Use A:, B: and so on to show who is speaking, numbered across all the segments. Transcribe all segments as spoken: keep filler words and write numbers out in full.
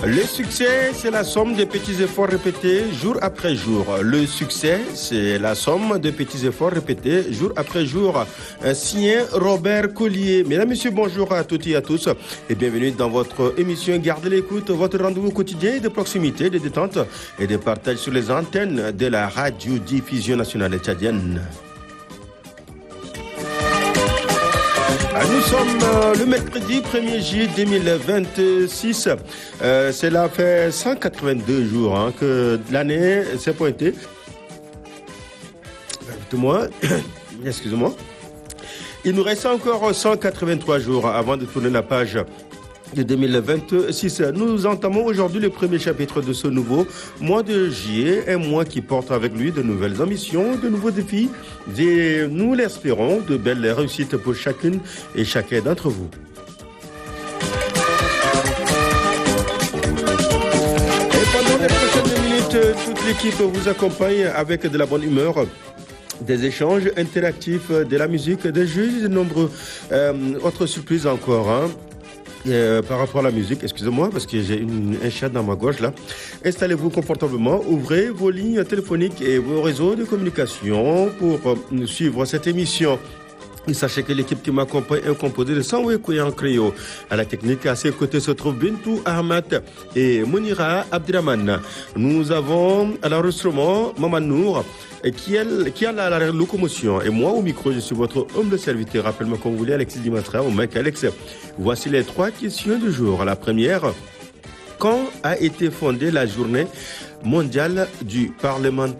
A: Le succès, c'est la somme de petits efforts répétés jour après jour. Le succès, c'est la somme de petits efforts répétés jour après jour. Signé Robert Collier. Mesdames, Messieurs, bonjour à toutes et à tous et bienvenue dans votre émission Gardez l'écoute, votre rendez-vous quotidien de proximité, de détente et de partage sur les antennes de la radiodiffusion nationale tchadienne. Nous sommes euh, le mercredi premier juillet deux mille vingt-six. Euh, cela fait cent quatre-vingt-deux jours hein, que l'année s'est pointée. Excusez-moi. Excusez-moi. Il nous reste encore cent quatre-vingt-trois jours avant de tourner la page de deux mille vingt-six. Nous entamons aujourd'hui le premier chapitre de ce nouveau mois de juillet, un mois qui porte avec lui de nouvelles ambitions, de nouveaux défis et nous l'espérons de belles réussites pour chacune et chacun d'entre vous. Et pendant les prochaines minutes, toute l'équipe vous accompagne avec de la bonne humeur, des échanges interactifs, de la musique, des jeux et de nombreux euh, autres surprises encore. Hein. Euh, par rapport à la musique, excusez-moi parce que j'ai une, un chat dans ma gorge là. Installez-vous confortablement, ouvrez vos lignes téléphoniques et vos réseaux de communication pour euh, suivre cette émission. Et sachez que l'équipe qui m'accompagne est composée de Sanwe Kouyan Créo. À la technique, à ses côtés se trouvent Bintou Ahmad et Mounira Abdirahman. Nous avons à l'enregistrement Maman Nour qui, est, qui a la, la locomotion. Et moi, au micro, je suis votre humble serviteur. Rappelle-moi comme vous voulez, Alexis Dimatra ou Mike Alex. Voici les trois questions du jour. La première, quand a été fondée la journée mondiale du parlementarisme ?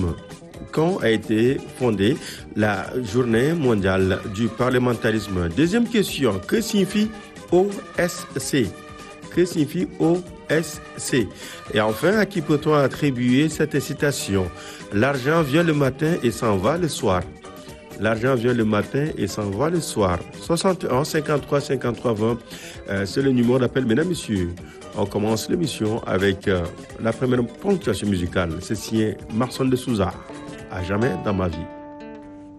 A: Quand a été fondée la journée mondiale du parlementarisme? Deuxième question, que signifie O S C? Que signifie O S C? Et enfin, à qui peut-on attribuer cette citation? L'argent vient le matin et s'en va le soir. L'argent vient le matin et s'en va le soir. soixante et un, cinquante-trois, cinquante-trois, vingt, euh, c'est le numéro d'appel, mesdames, messieurs. On commence l'émission avec euh, la première ponctuation musicale. C'est signé Marson de Souza. À jamais dans ma vie.